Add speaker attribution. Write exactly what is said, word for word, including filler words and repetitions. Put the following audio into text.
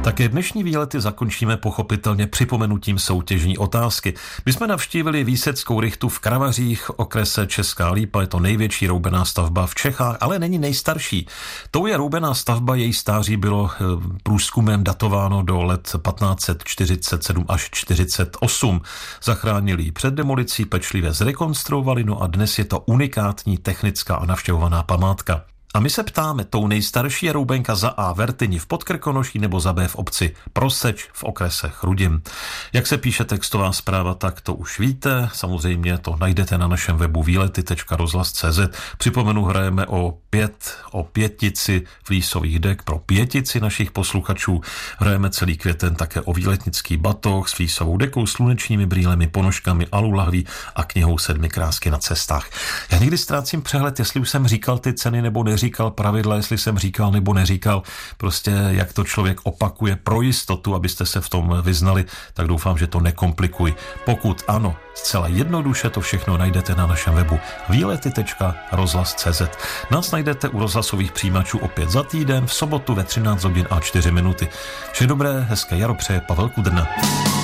Speaker 1: Také dnešní výlety zakončíme pochopitelně připomenutím soutěžní otázky. My jsme navštívili Výseckou rychtu v Kravařích, okrese Česká Lípa. Je to největší roubená stavba v Čechách, ale není nejstarší. Tou je roubená stavba, její stáří bylo průzkumem datováno do let patnáct set čtyřicet sedm až čtyřicet osm. Zachránili ji před demolicí, pečlivě zrekonstruovali, no a dnes je to unikátní technická a navštěvovaná památka. A my se ptáme, tou nejstarší je roubenka za A Vertyni v Podkrkonoší nebo za B v obci Proseč v okrese Chrudim. Jak se píše textová zpráva, tak to už víte. Samozřejmě to najdete na našem webu výlety tečka rozhlas tečka cé zet. Připomenu, hrajeme o pět, o pětici flísových dek pro pětici našich posluchačů. Hrajeme celý květen také o výletnický batoh s flísovou dekou, slunečními brýlemi, ponožkami, alulahví a knihou Sedmi krásky na cestách. Já někdy ztrácím přehled, jestli už jsem říkal ty ceny nebo neříkal. Říkal pravidla, jestli jsem říkal nebo neříkal, prostě jak to člověk opakuje pro jistotu, abyste se v tom vyznali, tak doufám, že to nekomplikuji. Pokud ano, zcela jednoduše to všechno najdete na našem webu výlety tečka rozhlas tečka cé zet. Nás najdete u rozhlasových přijímačů opět za týden v sobotu ve třináct hodin a čtyři minuty. Vše dobré, hezké jaro přeje Pavel Kudrna.